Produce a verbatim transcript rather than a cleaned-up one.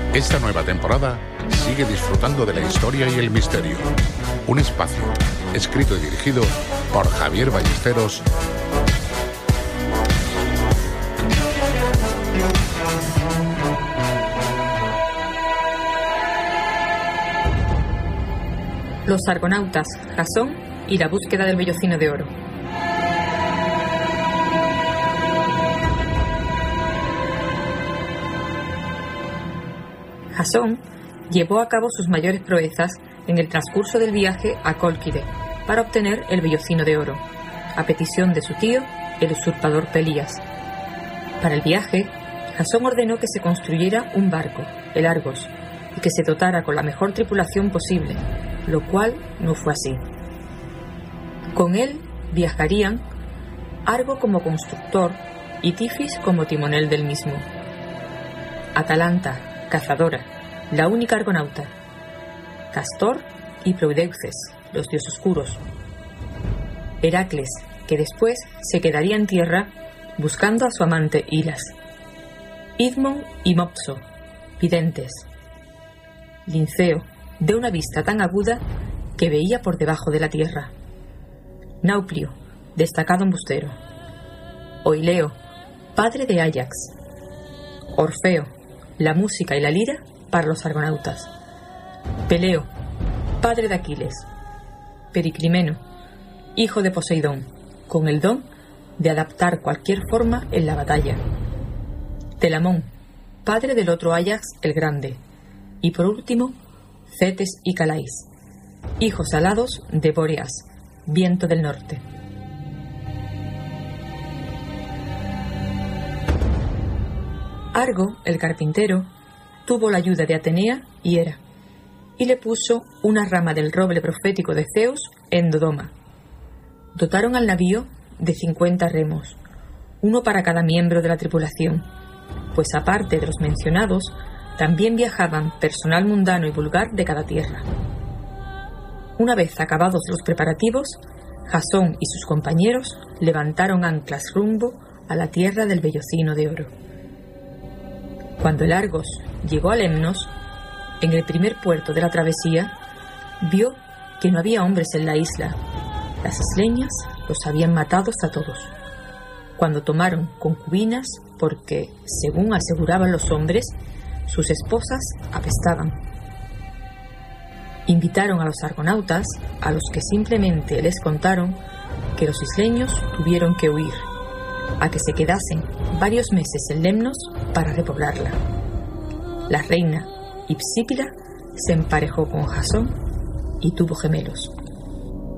Esta nueva temporada sigue disfrutando de la historia y el misterio. Un espacio escrito y dirigido por Javier Ballesteros. Los argonautas, Jasón y la búsqueda del vellocino de oro. Jasón llevó a cabo sus mayores proezas en el transcurso del viaje a Cólquide para obtener el vellocino de oro, a petición de su tío, el usurpador Pelías. Para el viaje, Jasón ordenó que se construyera un barco, el Argos, y que se dotara con la mejor tripulación posible, lo cual no fue así. Con él viajarían Argo como constructor y Tifis como timonel del mismo. Atalanta, cazadora, la única argonauta. Castor y Proudeuces, los dioses oscuros. Heracles, que después se quedaría en tierra buscando a su amante Hilas. Idmon y Mopso, videntes. Linceo, de una vista tan aguda que veía por debajo de la tierra. Nauplio, destacado embustero. Oileo, padre de Áyax. Orfeo, la música y la lira para los argonautas. Peleo, padre de Aquiles. Periclimeno, hijo de Poseidón, con el don de adaptar cualquier forma en la batalla. Telamón, padre del otro Áyax el Grande. Y por último, Cetes y Calais, hijos alados de Bóreas, viento del norte. Argo, el carpintero, tuvo la ayuda de Atenea y Hera, y le puso una rama del roble profético de Zeus en Dodoma. Dotaron al navío de cincuenta remos, uno para cada miembro de la tripulación, pues aparte de los mencionados, también viajaban personal mundano y vulgar de cada tierra. Una vez acabados los preparativos, Jasón y sus compañeros levantaron anclas rumbo a la tierra del vellocino de oro. Cuando el Argos llegó a Lemnos, en el primer puerto de la travesía, vio que no había hombres en la isla. Las isleñas los habían matado a todos. Cuando tomaron concubinas, porque, según aseguraban los hombres, sus esposas apestaban. Invitaron a los argonautas, a los que simplemente les contaron que los isleños tuvieron que huir, a que se quedasen varios meses en Lemnos para repoblarla. La reina Hipsípila se emparejó con Jasón y tuvo gemelos.